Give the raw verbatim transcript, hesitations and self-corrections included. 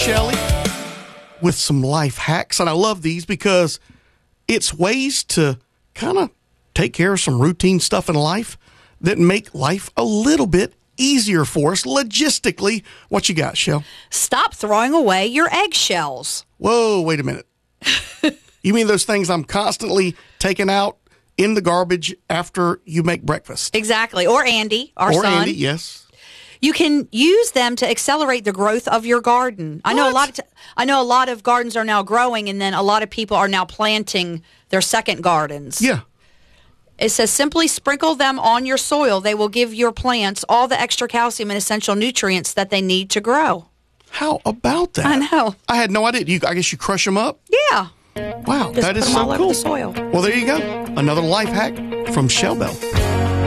Shelley, with some life hacks. And I love these because it's ways to kind of take care of some routine stuff in life that make life a little bit easier for us logistically. What you got, Shell? Stop throwing away your eggshells. Whoa, wait a minute. You mean those things I'm constantly taking out in the garbage after you make breakfast? Exactly. Or Andy, our or son. Andy, yes. You can use them to accelerate the growth of your garden. I know What? a lot of t- I know a lot of gardens are now growing, and then a lot of people are now planting their second gardens. Yeah. It says simply sprinkle them on your soil. They will give your plants all the extra calcium and essential nutrients that they need to grow. How about that? I know. I had no idea. You, I guess you crush them up? Yeah. Wow, Just that put is them so all over cool. the soil. Well, there you go. Another life hack from Shell Bell.